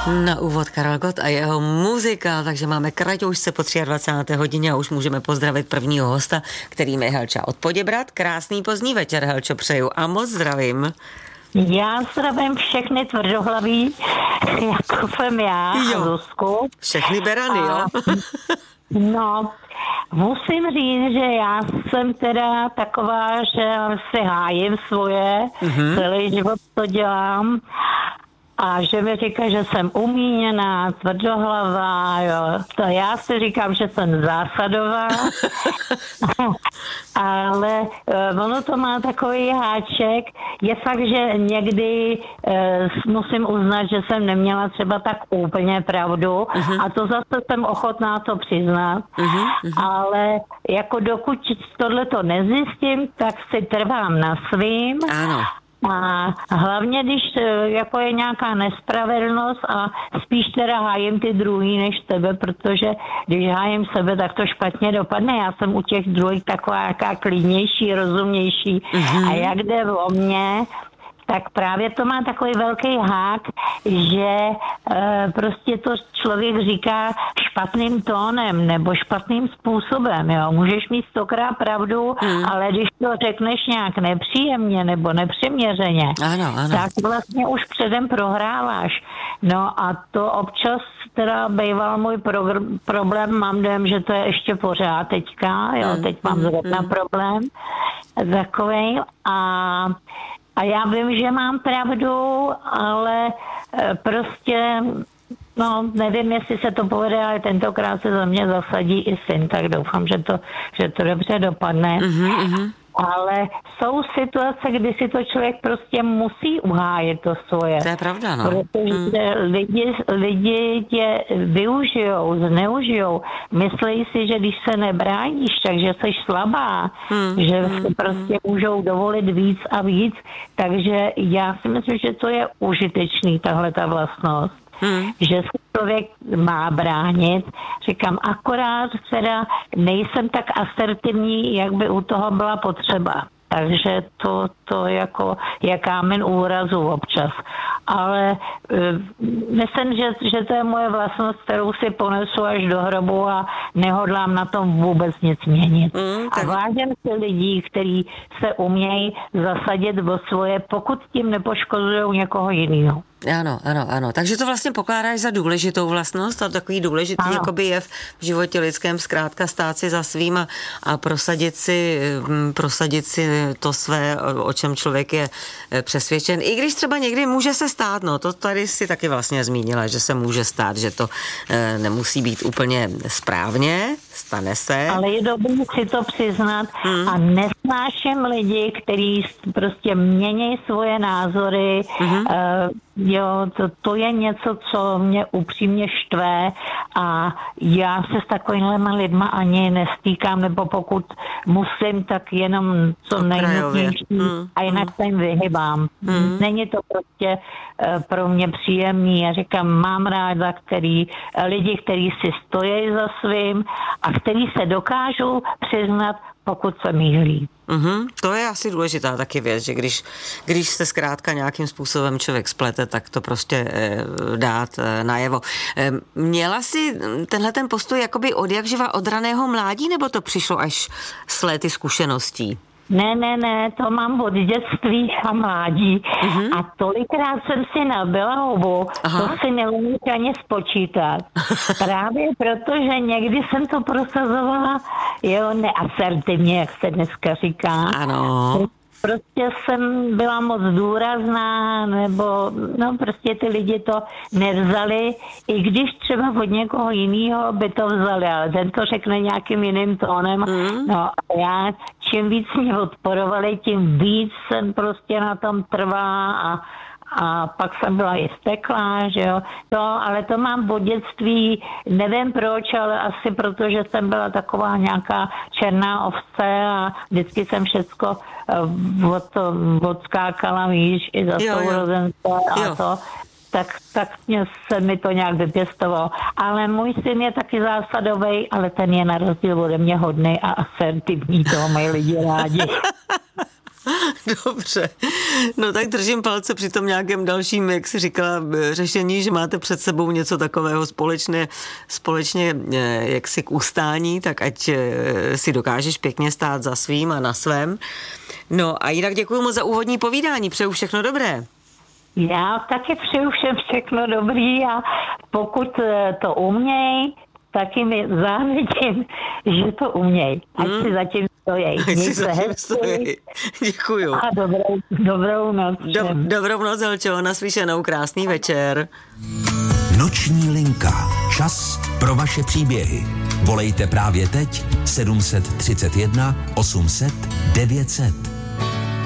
Na úvod Karel Gott a jeho muzika, takže máme Kraťoušce po 23. hodině a už můžeme pozdravit prvního hosta, kterým je Helča od Poděbrad. Krásný pozdní večer, Helčo, přeju a moc zdravím. Já zdravím všechny tvrdohlaví, jako jsem já a Zuzku. Všechny berany, jo? No, musím říct, že já jsem teda taková, že si hájím svoje, celý život to dělám. A že mi říká, že jsem umíněná, tvrdohlavá, jo. To já si říkám, že jsem zásadová. Ale ono to má takový háček. Je fakt, že někdy musím uznat, že jsem neměla třeba tak úplně pravdu. A to zase jsem ochotná to přiznat. Ale jako dokud tohleto nezjistím, tak si trvám na svým. Ano. A hlavně, když jako je nějaká nespravedlnost a spíš teda hájím ty druhý než tebe, protože když hájím sebe, tak to špatně dopadne. Já jsem u těch druhých taková jaká klidnější, rozumnější. A jak jde o mě, tak právě to má takový velký hák, že prostě to člověk říká špatným tónem nebo špatným způsobem. Jo. Můžeš mít 100krát pravdu, ale když to řekneš nějak nepříjemně nebo nepřiměřeně, tak vlastně už předem prohráváš. No a to občas teda býval můj problém, mám dojem, že to je ještě pořád teďka, jo, teď mám zrovna problém takovej a já vím, že mám pravdu, ale prostě, no nevím, jestli se to povede, ale tentokrát se za mě zasadí i syn, tak doufám, že to dobře dopadne. Ale jsou situace, kdy si to člověk prostě musí uhájit to svoje. To je pravda, no. Protože lidi tě využijou, zneužijou. Myslí si, že když se nebráníš, takže jsi slabá, že si prostě můžou dovolit víc a víc. Takže já si myslím, že to je užitečný, tahle ta vlastnost. Že se člověk má bránit. Říkám, akorát teda nejsem tak asertivní, jak by u toho byla potřeba. Takže to jako je kámen úrazu občas. Ale myslím, že to je moje vlastnost, kterou si ponesu až do hrobu a nehodlám na tom vůbec nic měnit. A vážím si lidí, kteří se umějí zasadit o svoje, pokud tím nepoškozují někoho jiného. Ano. Takže to vlastně pokládáš za důležitou vlastnost a takový důležitý jakoby je v životě lidském zkrátka stát si za svým a prosadit si to své, o čem člověk je přesvědčen. I když třeba někdy může se stát, no to tady si taky vlastně zmínila, že se může stát, že to nemusí být úplně správně, stane se. Ale je dobré si to přiznat a nesnáším lidi, kteří prostě mění svoje názory. Jo, to je něco, co mě upřímně štve a já se s takovýmhle lidma ani nestýkám, nebo pokud musím, tak jenom co nejnutnější a jinak se jim vyhybám. Není to prostě pro mě příjemný. Já říkám, mám ráda lidi, kteří si stojí za svým a kteří se dokážou přiznat, pokud se mýlí. To je asi důležitá taky věc, že když se zkrátka nějakým způsobem člověk splete, tak to prostě dát najevo. Měla si ten postoj jakoby odjakživa od raného mládí, nebo to přišlo až s léty zkušeností? Ne, to mám od dětství a mládí. A tolikrát jsem si nabila hubu, to si neumím ani spočítat. Právě proto, že někdy jsem to prosazovala, neasertivně, jak se dneska říká. Ano. Prostě jsem byla moc důrazná, nebo prostě ty lidi to nevzali, i když třeba od někoho jiného by to vzali, ale ten to řekne nějakým jiným tónem. No a já, čím víc mě odporovali, tím víc jsem prostě na tom trvá a pak jsem byla i steklá, že jo. Ale to mám od dětství, nevím proč, ale asi proto, že jsem byla nějaká černá ovce a vždycky jsem všecko odskákala, víš, i za sourozence a to. Tak se mi to nějak vypěstovalo. Ale můj syn je taky zásadový, ale ten je na rozdíl ode mě hodný a asertivní, toho mají lidi rádi. Dobře. No tak držím palce při tom nějakém dalším, jak jsi říkala, řešení, že máte před sebou něco takového společně jaksi k ustání, tak ať si dokážeš pěkně stát za svým a na svém. No a jinak děkuji moc za úvodní povídání, přeju všechno dobré. Já taky přeju všem všechno dobrý a pokud to uměj, taky mi závidím, že to uměj. Ať si zatím stojí. Ať si zatím stojí. Děkuju. A dobrou noc. Dobrou noc, Helčo, naslyšenou, krásný večer. Noční linka. Čas pro vaše příběhy. Volejte právě teď 731 800 900.